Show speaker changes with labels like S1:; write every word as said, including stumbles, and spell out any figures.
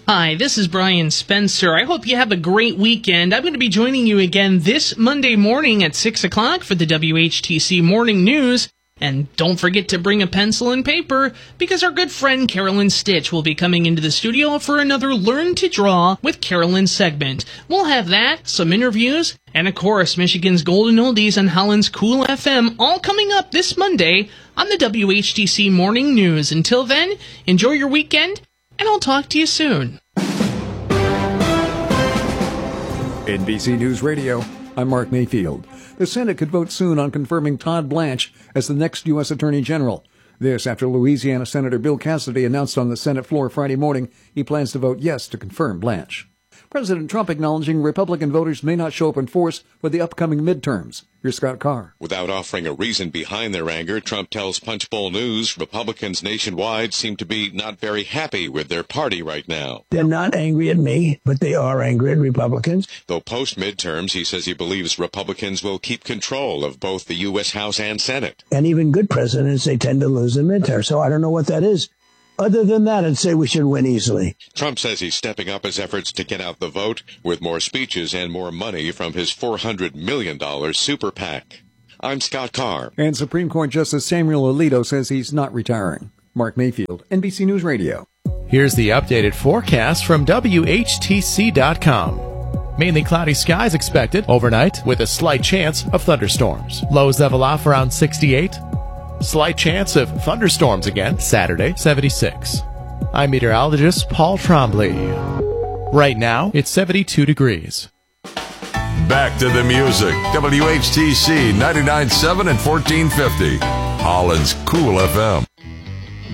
S1: Hi, this is Brian Spencer. I hope you have a great weekend. I'm going to be joining you again this Monday morning at six o'clock for the W H T C Morning News. And don't forget to bring a pencil and paper, because our good friend Carolyn Stitch will be coming into the studio for another Learn to Draw with Carolyn segment. We'll have that, some interviews, and of course, Michigan's Golden Oldies and Holland's Cool F M all coming up this Monday on the W H T C Morning News. Until then, enjoy your weekend, and I'll talk to you soon.
S2: N B C News Radio, I'm Mark Mayfield. The Senate could vote soon on confirming Todd Blanche as the next U S Attorney General. This after Louisiana Senator Bill Cassidy announced on the Senate floor Friday morning he plans to vote yes to confirm Blanche. President Trump acknowledging Republican voters may not show up in force for the upcoming midterms. Here's Scott Carr.
S3: Without offering a reason behind their anger, Trump tells Punchbowl News Republicans nationwide seem to be not very happy with their party right now.
S4: They're not angry at me, but they are angry at Republicans.
S3: Though post-midterms, he says he believes Republicans will keep control of both the U S House and Senate.
S4: And even good presidents, they tend to lose in midterms, so I don't know what that is. Other than that, I'd say we should win easily.
S3: Trump says he's stepping up his efforts to get out the vote with more speeches and more money from his four hundred million dollars super PAC. I'm Scott Carr.
S2: And Supreme Court Justice Samuel Alito says he's not retiring. Mark Mayfield, N B C News Radio.
S5: Here's the updated forecast from W H T C dot com. Mainly cloudy skies expected overnight with a slight chance of thunderstorms. Lows level off around sixty-eight. Slight chance of thunderstorms again Saturday, seventy-six. I'm meteorologist Paul Trombley. Right now, it's seventy-two degrees.
S6: Back to the music. W H T C ninety-nine point seven and fourteen fifty. Holland's Cool F M.